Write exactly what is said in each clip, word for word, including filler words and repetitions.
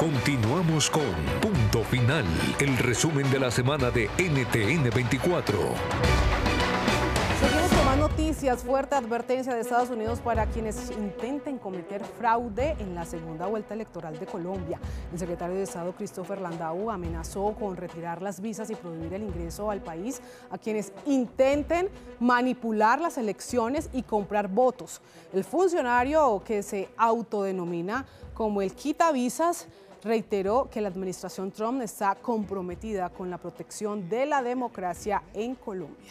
Continuamos con Punto Final, el resumen de la semana de N T N veinticuatro. Seguimos con más noticias. Fuerte advertencia de Estados Unidos para quienes intenten cometer fraude en la segunda vuelta electoral de Colombia. El secretario de Estado, Christopher Landau, amenazó con retirar las visas y prohibir el ingreso al país a quienes intenten manipular las elecciones y comprar votos. El funcionario, que se autodenomina como el quitavisas, reiteró que la administración Trump está comprometida con la protección de la democracia en Colombia.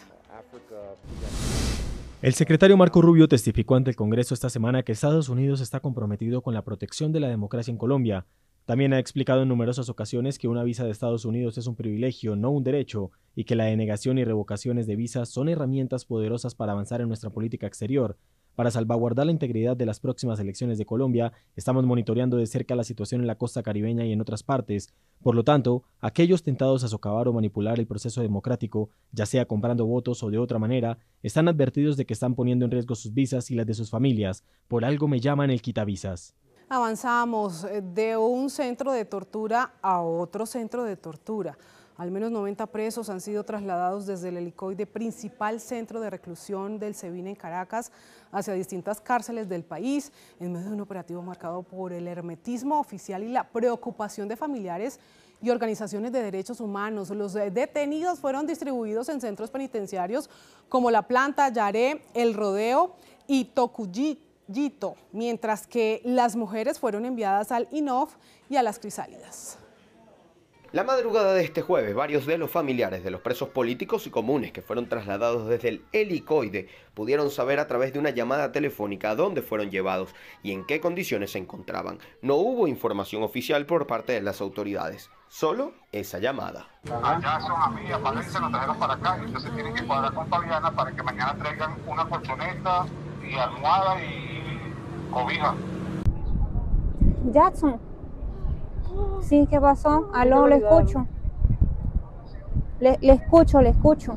El secretario Marco Rubio testificó ante el Congreso esta semana que Estados Unidos está comprometido con la protección de la democracia en Colombia. También ha explicado en numerosas ocasiones que una visa de Estados Unidos es un privilegio, no un derecho, y que la denegación y revocaciones de visas son herramientas poderosas para avanzar en nuestra política exterior. Para salvaguardar la integridad de las próximas elecciones de Colombia, estamos monitoreando de cerca la situación en la costa caribeña y en otras partes. Por lo tanto, aquellos tentados a socavar o manipular el proceso democrático, ya sea comprando votos o de otra manera, están advertidos de que están poniendo en riesgo sus visas y las de sus familias. Por algo me llaman el quitavisas. Avanzamos de un centro de tortura a otro centro de tortura. Al menos noventa presos han sido trasladados desde el helicoide, principal centro de reclusión del SEBIN en Caracas, hacia distintas cárceles del país, en medio de un operativo marcado por el hermetismo oficial y la preocupación de familiares y organizaciones de derechos humanos. Los detenidos fueron distribuidos en centros penitenciarios como La Planta, Yaré, El Rodeo y Tocuyito, mientras que las mujeres fueron enviadas al I N O F y a las Crisálidas. La madrugada de este jueves, varios de los familiares de los presos políticos y comunes que fueron trasladados desde el helicoide pudieron saber a través de una llamada telefónica a dónde fueron llevados y en qué condiciones se encontraban. No hubo información oficial por parte de las autoridades, solo esa llamada. Allá son a mí, a Valencia, nos trajeron para acá, entonces tienen que cuadrar con Fabiana para que mañana traigan una colchoneta y almohada y cobija. Jackson. Sí, ¿qué pasó? Aló, le escucho. Le, le escucho, le escucho.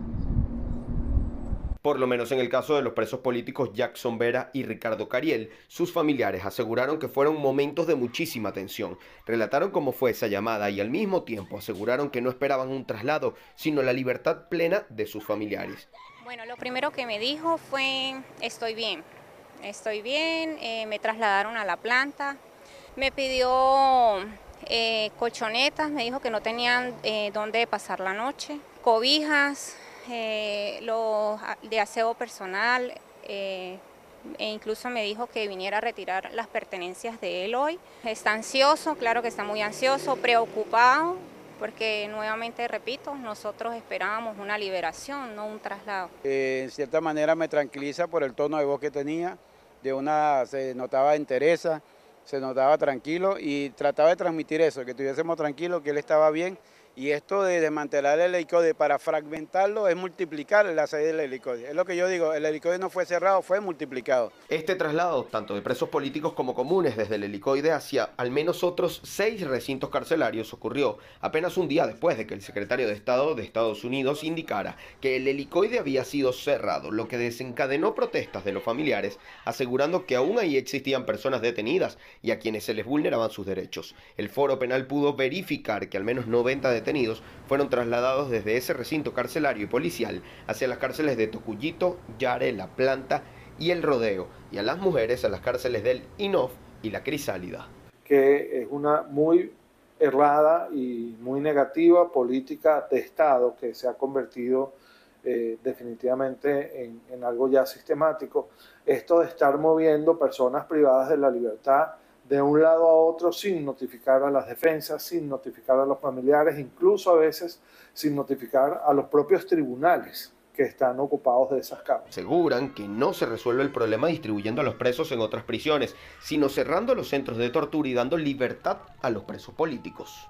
Por lo menos en el caso de los presos políticos Jackson Vera y Ricardo Cariel, sus familiares aseguraron que fueron momentos de muchísima tensión. Relataron cómo fue esa llamada y al mismo tiempo aseguraron que no esperaban un traslado, sino la libertad plena de sus familiares. Bueno, lo primero que me dijo fue, estoy bien, estoy bien, eh, me trasladaron a La Planta, me pidió eh, colchonetas, me dijo que no tenían eh, dónde pasar la noche, cobijas, eh, los de aseo personal, eh, e incluso me dijo que viniera a retirar las pertenencias de él hoy. Está ansioso, claro que está muy ansioso, preocupado, porque nuevamente repito, nosotros esperábamos una liberación, no un traslado. Eh, en cierta manera me tranquiliza por el tono de voz que tenía, de una, se notaba entereza, se notaba tranquilo y trataba de transmitir eso, que estuviésemos tranquilos, que él estaba bien. Y esto de desmantelar el helicoide para fragmentarlo es multiplicar la sede del helicoide. Es lo que yo digo, el helicoide no fue cerrado, fue multiplicado. Este traslado, tanto de presos políticos como comunes desde el helicoide hacia al menos otros seis recintos carcelarios, ocurrió apenas un día después de que el secretario de Estado de Estados Unidos indicara que el helicoide había sido cerrado, lo que desencadenó protestas de los familiares, asegurando que aún ahí existían personas detenidas y a quienes se les vulneraban sus derechos. El Foro Penal pudo verificar que al menos noventa detenidos detenidos fueron trasladados desde ese recinto carcelario y policial hacia las cárceles de Tocuyito, Yare, La Planta y El Rodeo, y a las mujeres a las cárceles del I N O F y La Crisálida. Que es una muy errada y muy negativa política de Estado que se ha convertido eh, definitivamente en, en algo ya sistemático. Esto de estar moviendo personas privadas de la libertad de un lado a otro sin notificar a las defensas, sin notificar a los familiares, incluso a veces sin notificar a los propios tribunales que están ocupados de esas causas. Aseguran que no se resuelve el problema distribuyendo a los presos en otras prisiones, sino cerrando los centros de tortura y dando libertad a los presos políticos.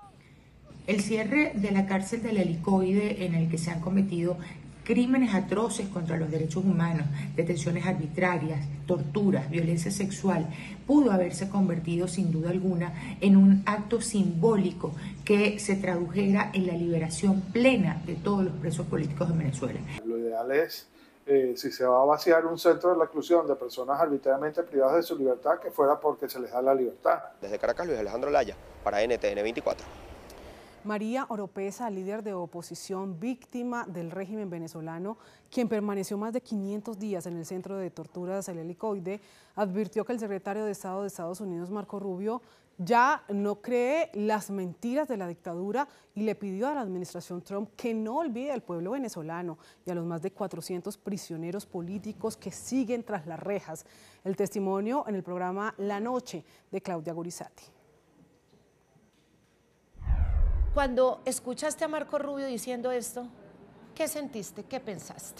El cierre de la cárcel del helicoide, en el que se han cometido crímenes atroces contra los derechos humanos, detenciones arbitrarias, torturas, violencia sexual, pudo haberse convertido sin duda alguna en un acto simbólico que se tradujera en la liberación plena de todos los presos políticos de Venezuela. Lo ideal es eh, si se va a vaciar un centro de reclusión de personas arbitrariamente privadas de su libertad, que fuera porque se les da la libertad. Desde Caracas, Luis Alejandro Laya, para N T N veinticuatro. María Oropesa, líder de oposición víctima del régimen venezolano, quien permaneció más de quinientos días en el centro de torturas El Helicoide, advirtió que el secretario de Estado de Estados Unidos, Marco Rubio, ya no cree las mentiras de la dictadura y le pidió a la administración Trump que no olvide al pueblo venezolano y a los más de cuatrocientos prisioneros políticos que siguen tras las rejas. El testimonio en el programa La Noche de Claudia Gorizati. Cuando escuchaste a Marco Rubio diciendo esto, ¿qué sentiste? ¿Qué pensaste?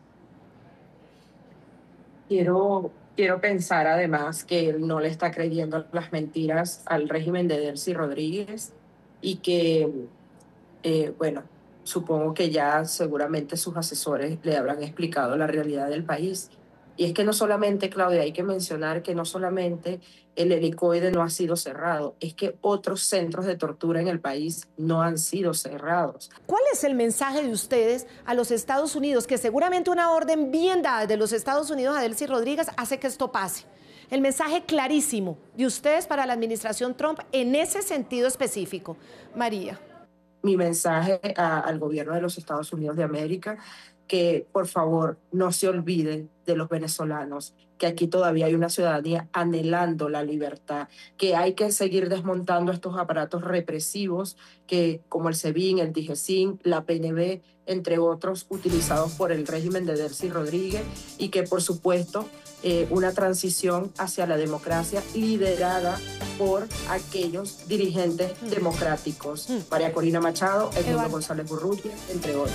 Quiero, quiero pensar además que él no le está creyendo las mentiras al régimen de Delcy Rodríguez y que, eh, bueno, supongo que ya seguramente sus asesores le habrán explicado la realidad del país. Y es que no solamente, Claudia, hay que mencionar que no solamente el Helicoide no ha sido cerrado, es que otros centros de tortura en el país no han sido cerrados. ¿Cuál es el mensaje de ustedes a los Estados Unidos? Que seguramente una orden bien dada de los Estados Unidos a Delcy Rodríguez hace que esto pase. El mensaje clarísimo de ustedes para la administración Trump en ese sentido específico. María. Mi mensaje a, al gobierno de los Estados Unidos de América, que por favor no se olviden de los venezolanos, que aquí todavía hay una ciudadanía anhelando la libertad, que hay que seguir desmontando estos aparatos represivos que, como el SEBIN, el DIGESIN, la P N B, entre otros, utilizados por el régimen de Delcy Rodríguez, y que por supuesto eh, una transición hacia la democracia liderada por aquellos dirigentes mm. democráticos, mm. María Corina Machado, Edmundo González Burrutia, entre otros.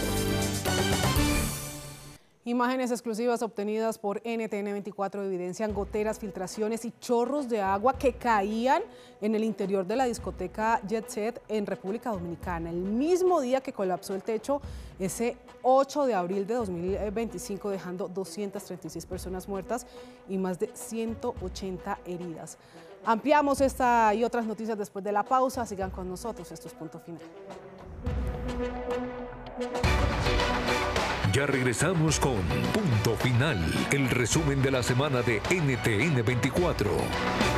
Imágenes exclusivas obtenidas por N T N veinticuatro evidencian goteras, filtraciones y chorros de agua que caían en el interior de la discoteca Jet Set en República Dominicana, el mismo día que colapsó el techo ese ocho de abril de dos mil veinticinco, dejando doscientas treinta y seis personas muertas y más de ciento ochenta heridas. Ampliamos esta y otras noticias después de la pausa. Sigan con nosotros, esto es Punto Final. Ya regresamos con Punto Final, el resumen de la semana de N T N veinticuatro.